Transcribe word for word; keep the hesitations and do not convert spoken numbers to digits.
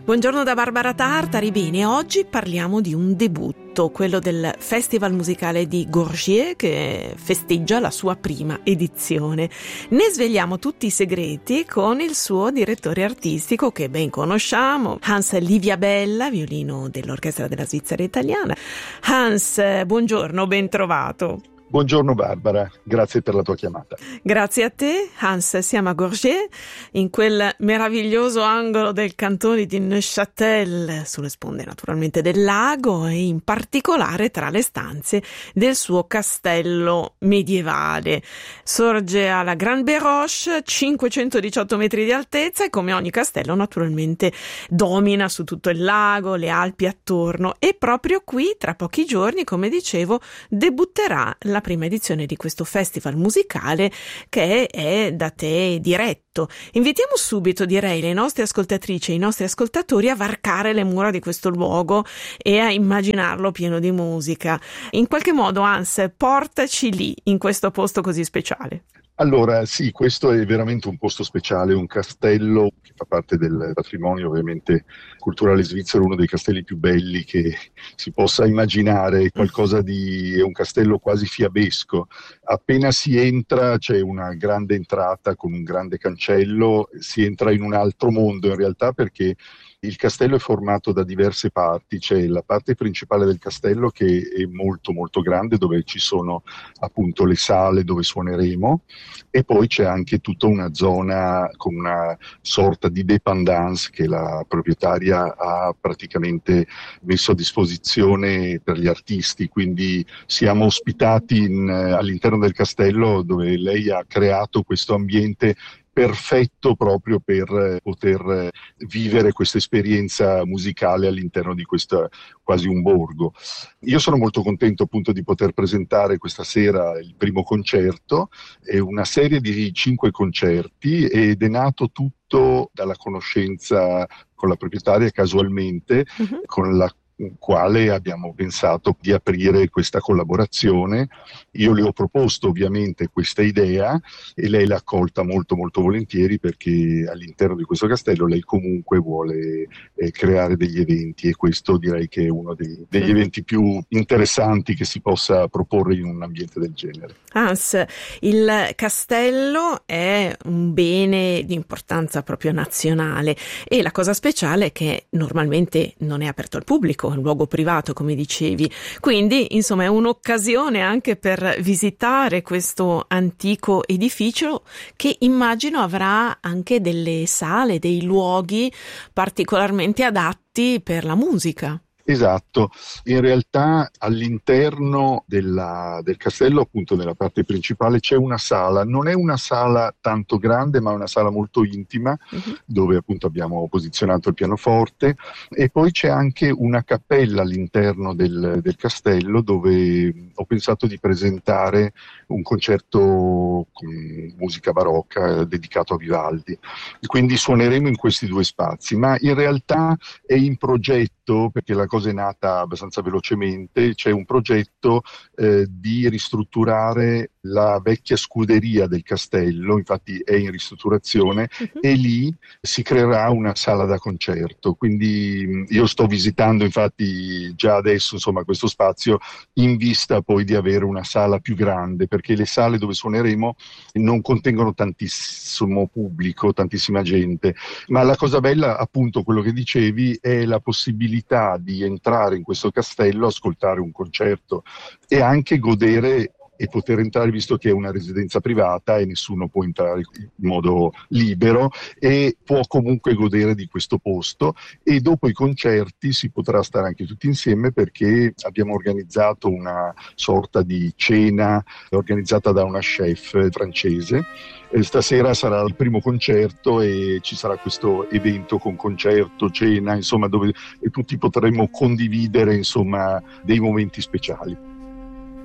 Buongiorno da Barbara Tartari. Bene, oggi parliamo di un debutto, quello del Festival musicale di Gourgier, che festeggia la sua prima edizione. Ne svegliamo tutti i segreti con il suo direttore artistico, che ben conosciamo, Hans Liviabella, violino dell'Orchestra della Svizzera Italiana. Hans, buongiorno, ben trovato. Buongiorno Barbara, grazie per la tua chiamata. Grazie a te, Hans. Siamo a Gourgier, in quel meraviglioso angolo del cantone di Neuchâtel, sulle sponde naturalmente del lago, e in particolare tra le stanze del suo castello medievale. Sorge alla Grande Béroche, cinquecentodiciotto metri di altezza, e come ogni castello naturalmente domina su tutto il lago, le Alpi attorno, e proprio qui tra pochi giorni, come dicevo, debutterà la la prima edizione di questo festival musicale che è da te diretto. Invitiamo subito, direi, le nostre ascoltatrici e i nostri ascoltatori a varcare le mura di questo luogo e a immaginarlo pieno di musica. In qualche modo, Hans, portaci lì, in questo posto così speciale. Allora, sì, questo è veramente un posto speciale, un castello che fa parte del patrimonio ovviamente culturale svizzero, uno dei castelli più belli che si possa immaginare, qualcosa di, è un castello quasi fiabesco. Appena si entra c'è una grande entrata con un grande cancello, si entra in un altro mondo in realtà, perché il castello è formato da diverse parti. C'è la parte principale del castello che è molto molto grande, dove ci sono appunto le sale dove suoneremo, e poi c'è anche tutta una zona con una sorta di dépendance che la proprietaria ha praticamente messo a disposizione per gli artisti, quindi siamo ospitati in, all'interno del castello, dove lei ha creato questo ambiente perfetto proprio per poter vivere questa esperienza musicale all'interno di questo quasi un borgo. Io sono molto contento appunto di poter presentare questa sera il primo concerto, è una serie di cinque concerti ed è nato tutto dalla conoscenza con la proprietaria casualmente, uh-huh. con la quale abbiamo pensato di aprire questa collaborazione. Io le ho proposto ovviamente questa idea e lei l'ha accolta molto molto volentieri, perché all'interno di questo castello lei comunque vuole eh, creare degli eventi, e questo direi che è uno dei, degli eventi più interessanti che si possa proporre in un ambiente del genere. Hans, il castello è un bene di importanza proprio nazionale, e la cosa speciale è che normalmente non è aperto al pubblico, è un luogo privato, come dicevi, quindi insomma è un'occasione anche per visitare questo antico edificio, che immagino avrà anche delle sale, dei luoghi particolarmente adatti per la musica. Esatto, in realtà all'interno della, del castello, appunto nella parte principale, c'è una sala, non è una sala tanto grande ma è una sala molto intima, uh-huh. dove appunto abbiamo posizionato il pianoforte, e poi c'è anche una cappella all'interno del, del castello, dove ho pensato di presentare un concerto con musica barocca dedicato a Vivaldi, quindi suoneremo in questi due spazi, ma in realtà è in progetto, perché la cosa è nata abbastanza velocemente. C'è un progetto eh, di ristrutturare la vecchia scuderia del castello, infatti è in ristrutturazione, uh-huh. e lì si creerà una sala da concerto, quindi io sto visitando infatti già adesso insomma questo spazio, in vista poi di avere una sala più grande, perché le sale dove suoneremo non contengono tantissimo pubblico, tantissima gente, ma la cosa bella, appunto quello che dicevi, è la possibilità di entrare in questo castello, ascoltare un concerto e anche godere e poter entrare, visto che è una residenza privata e nessuno può entrare in modo libero, e può comunque godere di questo posto, e dopo i concerti si potrà stare anche tutti insieme, perché abbiamo organizzato una sorta di cena organizzata da una chef francese. E stasera sarà il primo concerto e ci sarà questo evento con concerto, cena, insomma, dove tutti potremo condividere insomma dei momenti speciali.